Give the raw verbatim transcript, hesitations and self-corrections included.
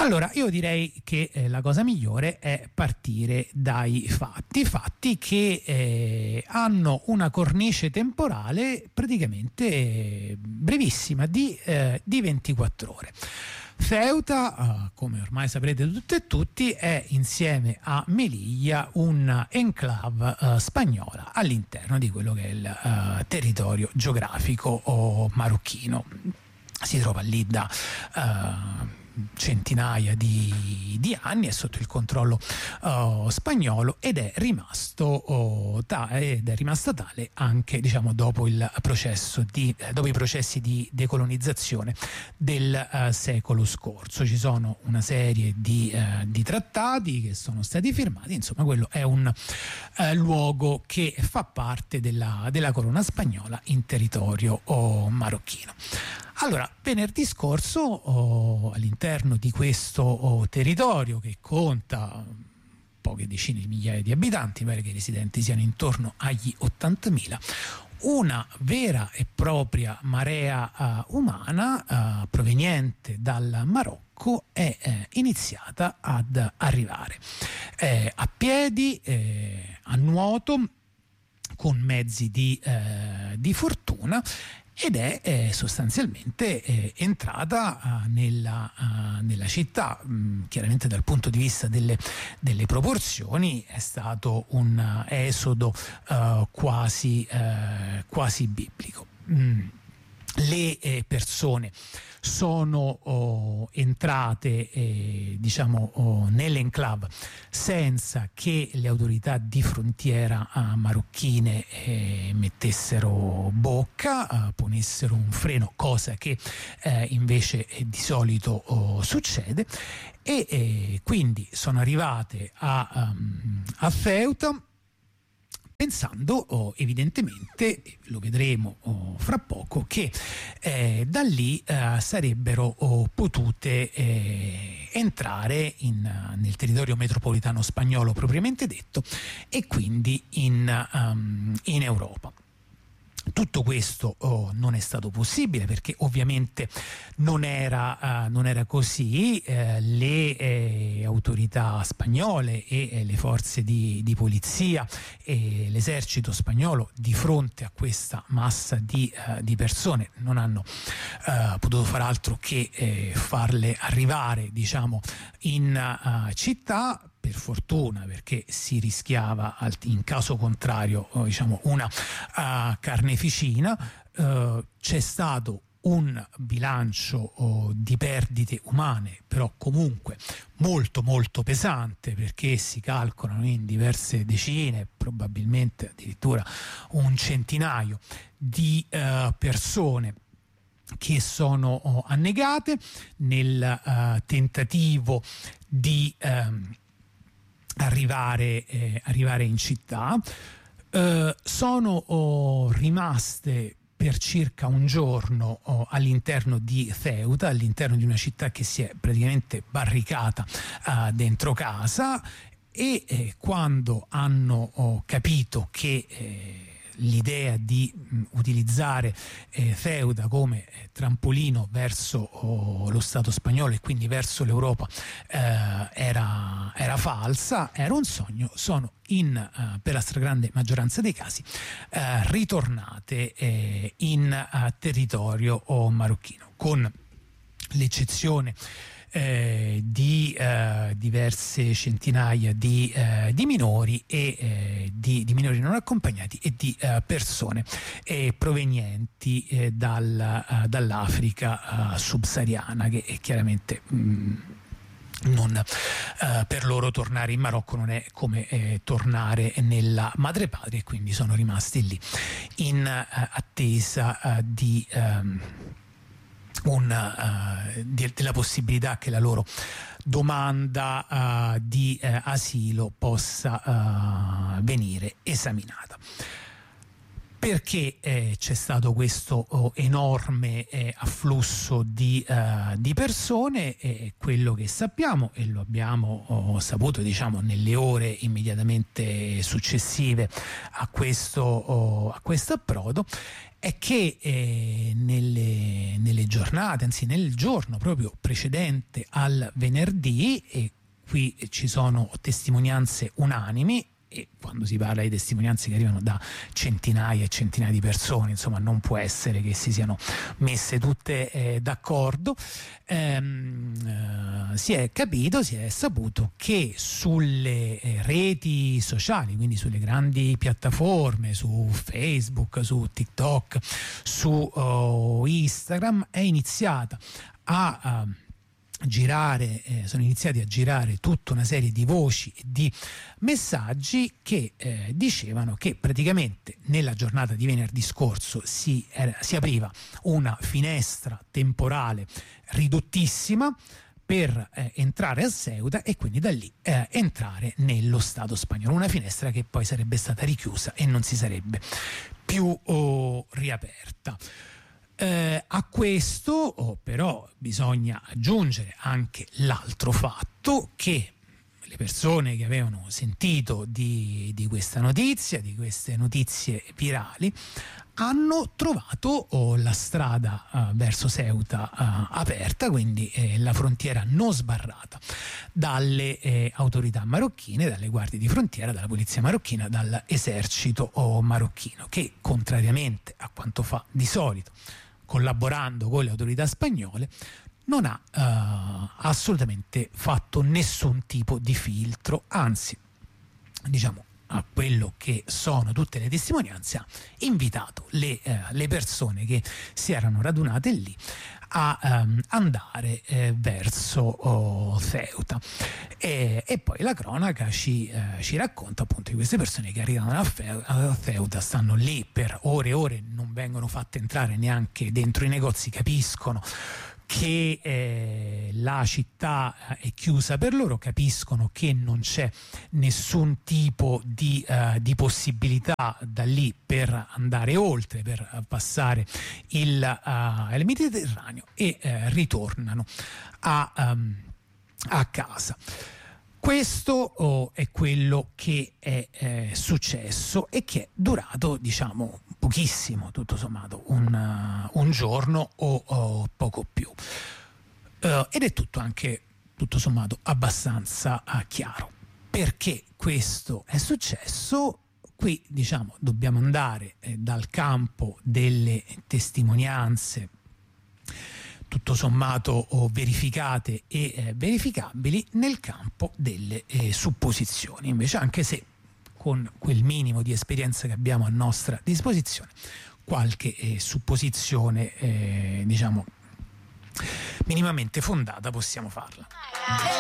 Allora, io direi che eh, la cosa migliore è partire dai fatti, fatti che eh, hanno una cornice temporale praticamente eh, brevissima di, eh, di ventiquattro ore. Ceuta, uh, come ormai saprete tutte e tutti, è insieme a Melilla un enclave uh, spagnola all'interno di quello che è il uh, territorio geografico oh, marocchino. Si trova lì da uh, centinaia di, di anni, è sotto il controllo uh, spagnolo ed è rimasto uh, ta- ed è rimasta tale anche, diciamo, dopo il processo di eh, dopo i processi di decolonizzazione del uh, secolo scorso. Ci sono una serie di, uh, di trattati che sono stati firmati, insomma quello è un uh, luogo che fa parte della, della corona spagnola in territorio oh, marocchino. Allora, venerdì scorso oh, all'interno di questo oh, territorio che conta poche decine di migliaia di abitanti, pare che i residenti siano intorno agli ottantamila, una vera e propria marea uh, umana uh, proveniente dal Marocco è eh, iniziata ad arrivare eh, a piedi, eh, a nuoto, con mezzi di, eh, di fortuna, ed è eh, sostanzialmente eh, entrata uh, nella, uh, nella città. Mm, chiaramente dal punto di vista delle, delle proporzioni è stato un uh, esodo uh, quasi, uh, quasi biblico. Mm. Le eh, persone sono oh, entrate eh, diciamo oh, nell'enclave senza che le autorità di frontiera eh, marocchine eh, mettessero bocca, eh, ponessero un freno, cosa che eh, invece eh, di solito oh, succede, e eh, quindi sono arrivate a, um, a Ceuta, pensando oh, evidentemente, lo vedremo oh, fra poco, che eh, da lì eh, sarebbero oh, potute eh, entrare in, nel territorio metropolitano spagnolo propriamente detto, e quindi in, um, in Europa. Tutto questo oh, non è stato possibile perché ovviamente non era, uh, non era così. Eh, le eh, autorità spagnole e eh, le forze di, di polizia e l'esercito spagnolo, di fronte a questa massa di, uh, di persone, non hanno uh, potuto far altro che eh, farle arrivare, diciamo, in uh, città. Per fortuna, perché si rischiava in caso contrario diciamo una uh, carneficina. Uh, c'è stato un bilancio uh, di perdite umane, però comunque molto molto pesante, perché si calcolano in diverse decine, probabilmente addirittura un centinaio di uh, persone che sono uh, annegate nel uh, tentativo di um, Arrivare, eh, arrivare in città. Eh, sono oh, rimaste per circa un giorno oh, all'interno di Ceuta, all'interno di una città che si è praticamente barricata eh, dentro casa, e eh, quando hanno oh, capito che eh, l'idea di mh, utilizzare eh, Ceuta come eh, trampolino verso oh, lo Stato spagnolo e quindi verso l'Europa eh, era, era falsa, era un sogno, sono in, uh, per la stragrande maggioranza dei casi uh, ritornate eh, in uh, territorio oh, marocchino, con l'eccezione Eh, di eh, diverse centinaia di, eh, di minori e eh, di, di minori non accompagnati e di eh, persone eh, provenienti eh, dal, uh, dall'Africa uh, subsahariana, che è chiaramente mh, non, eh, per loro tornare in Marocco non è come eh, tornare nella madrepatria, e quindi sono rimasti lì in eh, attesa eh, di ehm, Una, uh, di, della possibilità che la loro domanda uh, di uh, asilo possa uh, venire esaminata. perché eh, c'è stato questo oh, enorme eh, afflusso di, uh, di persone, e quello che sappiamo, e lo abbiamo oh, saputo diciamo nelle ore immediatamente successive a questo, oh, a questo approdo, è che eh, nelle, nelle giornate, anzi nel giorno proprio precedente al venerdì, e qui ci sono testimonianze unanimi, e quando si parla di testimonianze che arrivano da centinaia e centinaia di persone, insomma non può essere che si siano messe tutte eh, d'accordo, ehm, eh, si è capito, si è saputo che sulle eh, reti sociali, quindi sulle grandi piattaforme, su Facebook, su TikTok, su oh, Instagram, è iniziata a, a girare, eh, sono iniziati a girare tutta una serie di voci e di messaggi che eh, dicevano che praticamente nella giornata di venerdì scorso si, era, si apriva una finestra temporale ridottissima per eh, entrare a Ceuta e quindi da lì eh, entrare nello Stato spagnolo, una finestra che poi sarebbe stata richiusa e non si sarebbe più oh, riaperta. Eh, a questo oh, però bisogna aggiungere anche l'altro fatto che le persone che avevano sentito di, di questa notizia, di queste notizie virali, hanno trovato oh, la strada uh, verso Ceuta uh, aperta, quindi eh, la frontiera non sbarrata dalle eh, autorità marocchine, dalle guardie di frontiera, dalla polizia marocchina, dall'esercito oh, marocchino, che contrariamente a quanto fa di solito, collaborando con le autorità spagnole, non ha uh, assolutamente fatto nessun tipo di filtro, anzi, diciamo, a quello che sono tutte le testimonianze, ha invitato le, uh, le persone che si erano radunate lì a um, andare eh, verso oh, Ceuta. E, e poi la cronaca ci, eh, ci racconta appunto di queste persone che arrivano a, Fe- a Ceuta, stanno lì per ore e ore, non vengono fatte entrare neanche dentro i negozi, capiscono che eh, la città è chiusa per loro, capiscono che non c'è nessun tipo di, uh, di possibilità da lì per andare oltre, per passare il, uh, il Mediterraneo, e uh, ritornano a, um, a casa. Questo oh, è quello che è eh, successo e che è durato, diciamo, pochissimo, tutto sommato, un, uh, un giorno o, o poco più. Uh, ed è tutto anche, tutto sommato, abbastanza uh, chiaro. Perché questo è successo? Qui, diciamo, dobbiamo andare eh, dal campo delle testimonianze tutto sommato oh, verificate e eh, verificabili, nel campo delle eh, supposizioni. Invece, anche se con quel minimo di esperienza che abbiamo a nostra disposizione, qualche eh, supposizione eh, diciamo minimamente fondata possiamo farla.